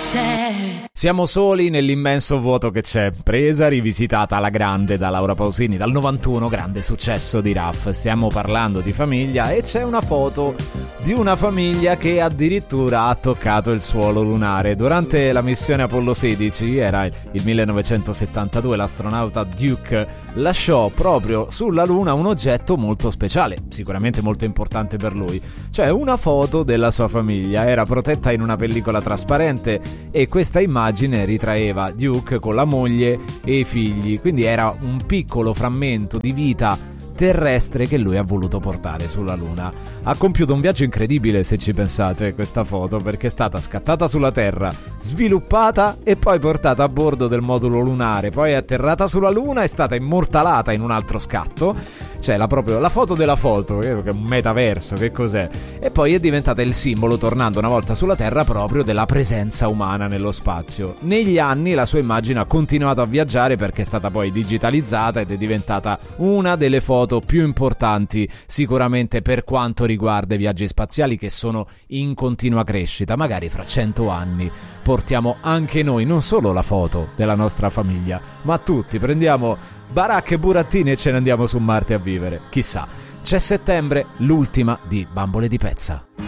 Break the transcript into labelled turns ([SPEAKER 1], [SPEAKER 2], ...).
[SPEAKER 1] Siamo soli nell'immenso vuoto che c'è. Presa, rivisitata alla grande da Laura Pausini dal 91, grande successo di Raf. Stiamo parlando di famiglia e c'è una foto di una famiglia che addirittura ha toccato il suolo lunare. Durante la missione Apollo 16, era il 1972, l'astronauta Duke lasciò proprio sulla Luna un oggetto molto speciale, sicuramente molto importante per lui, cioè una foto della sua famiglia. Era protetta in una pellicola trasparente e questa immagine ritraeva Duke con la moglie e i figli, quindi era un piccolo frammento di vita terrestre che lui ha voluto portare sulla Luna. Ha compiuto un viaggio incredibile, se ci pensate, questa foto, perché è stata scattata sulla Terra, sviluppata e poi portata a bordo del modulo lunare, poi è atterrata sulla Luna, è stata immortalata in un altro scatto, cioè proprio la foto della foto, che è un metaverso, che cos'è? E poi è diventata il simbolo, tornando una volta sulla Terra, proprio della presenza umana nello spazio. Negli anni la sua immagine ha continuato a viaggiare perché è stata poi digitalizzata ed è diventata una delle foto più importanti sicuramente per quanto riguarda i viaggi spaziali, che sono in continua crescita. Magari fra 100 anni portiamo anche noi non solo la foto della nostra famiglia, ma tutti prendiamo baracche e burattini e ce ne andiamo su Marte a vivere. Chissà. C'è Settembre, l'ultima di Bambole di Pezza.